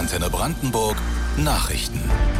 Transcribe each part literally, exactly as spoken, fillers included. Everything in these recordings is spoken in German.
Antenne Brandenburg Nachrichten.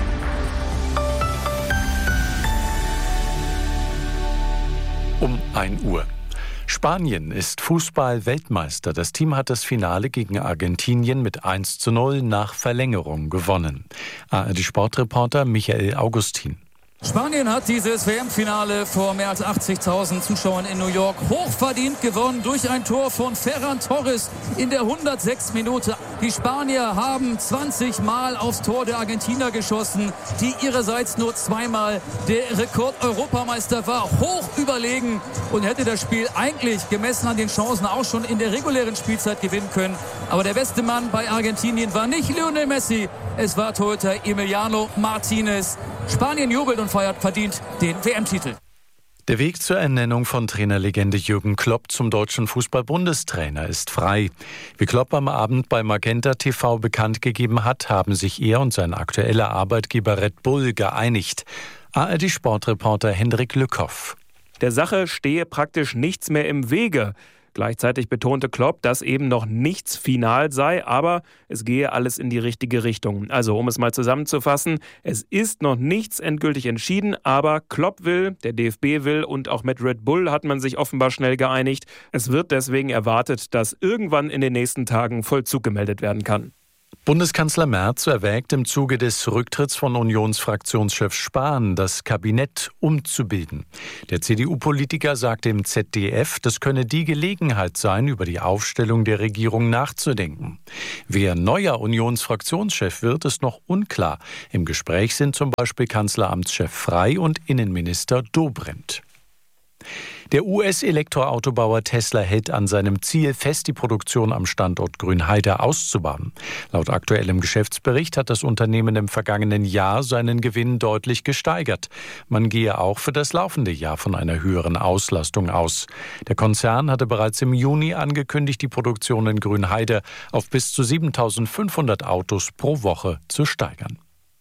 Um ein Uhr. Spanien ist Fußball-Weltmeister. Das Team hat das Finale gegen Argentinien mit eins zu null nach Verlängerung gewonnen. A R D-Sportreporter Michael Augustin. Spanien hat dieses W M-Finale vor mehr als achtzigtausend Zuschauern in New York hochverdient gewonnen durch ein Tor von Ferran Torres in der hundertsechsten Minute. Die Spanier haben zwanzig Mal aufs Tor der Argentinier geschossen, die ihrerseits nur zweimal der Rekord-Europameister war. Hoch überlegen und hätte das Spiel eigentlich gemessen an den Chancen auch schon in der regulären Spielzeit gewinnen können. Aber der beste Mann bei Argentinien war nicht Lionel Messi, es war Torhüter Emiliano Martinez. Spanien jubelt und feiert verdient den W M-Titel. Der Weg zur Ernennung von Trainerlegende Jürgen Klopp zum deutschen Fußball-Bundestrainer ist frei. Wie Klopp am Abend bei Magenta T V bekannt gegeben hat, haben sich er und sein aktueller Arbeitgeber Red Bull geeinigt. A R D-Sportreporter Hendrik Lückhoff. Der Sache stehe praktisch nichts mehr im Wege. Gleichzeitig betonte Klopp, dass eben noch nichts final sei, aber es gehe alles in die richtige Richtung. Also, um es mal zusammenzufassen, es ist noch nichts endgültig entschieden, aber Klopp will, der D F B will und auch mit Red Bull hat man sich offenbar schnell geeinigt. Es wird deswegen erwartet, dass irgendwann in den nächsten Tagen Vollzug gemeldet werden kann. Bundeskanzler Merz erwägt im Zuge des Rücktritts von Unionsfraktionschef Spahn, das Kabinett umzubilden. Der C D U-Politiker sagte im Z D F, das könne die Gelegenheit sein, über die Aufstellung der Regierung nachzudenken. Wer neuer Unionsfraktionschef wird, ist noch unklar. Im Gespräch sind zum Beispiel Kanzleramtschef Frey und Innenminister Dobrindt. Der U S-Elektroautobauer Tesla hält an seinem Ziel fest, die Produktion am Standort Grünheide auszubauen. Laut aktuellem Geschäftsbericht hat das Unternehmen im vergangenen Jahr seinen Gewinn deutlich gesteigert. Man gehe auch für das laufende Jahr von einer höheren Auslastung aus. Der Konzern hatte bereits im Juni angekündigt, die Produktion in Grünheide auf bis zu siebentausendfünfhundert Autos pro Woche zu steigern.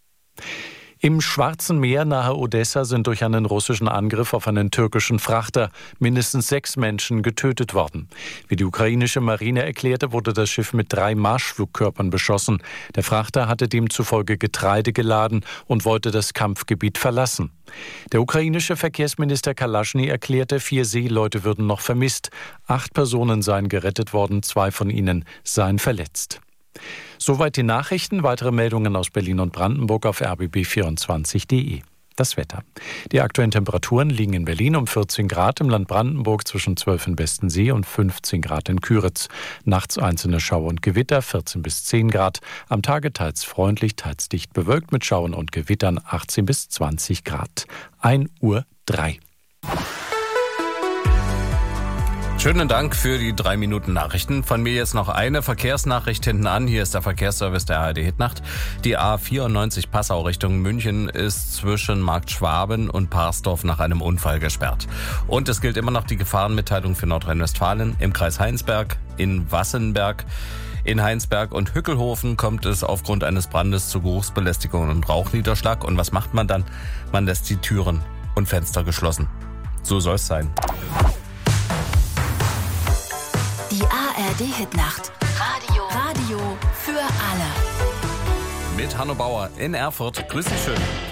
Im Schwarzen Meer nahe Odessa sind durch einen russischen Angriff auf einen türkischen Frachter mindestens sechs Menschen getötet worden. Wie die ukrainische Marine erklärte, wurde das Schiff mit drei Marschflugkörpern beschossen. Der Frachter hatte demzufolge Getreide geladen und wollte das Kampfgebiet verlassen. Der ukrainische Verkehrsminister Kalaschny erklärte, vier Seeleute würden noch vermisst. Acht Personen seien gerettet worden, zwei von ihnen seien verletzt. Soweit die Nachrichten. Weitere Meldungen aus Berlin und Brandenburg auf r b b vierundzwanzig punkt d e. Das Wetter. Die aktuellen Temperaturen liegen in Berlin um vierzehn Grad, im Land Brandenburg zwischen zwölf in Bestensee und fünfzehn Grad in Küritz. Nachts einzelne Schauer und Gewitter, vierzehn bis zehn Grad. Am Tage teils freundlich, teils dicht bewölkt mit Schauern und Gewittern, achtzehn bis zwanzig Grad. ein Uhr drei. Schönen Dank für die drei Minuten Nachrichten. Von mir jetzt noch eine Verkehrsnachricht hinten an. Hier ist der Verkehrsservice der A R D Hitnacht. Die A vierundneunzig Passau Richtung München ist zwischen Markt Schwaben und Parsdorf nach einem Unfall gesperrt. Und es gilt immer noch die Gefahrenmitteilung für Nordrhein-Westfalen. Im Kreis Heinsberg, in Wassenberg, in Heinsberg und Hückelhofen kommt es aufgrund eines Brandes zu Geruchsbelästigung und Rauchniederschlag. Und was macht man dann? Man lässt die Türen und Fenster geschlossen. So soll es sein. Die A R D-Hitnacht. Radio. Radio für alle. Mit Hanno Bauer in Erfurt. Grüß dich schön.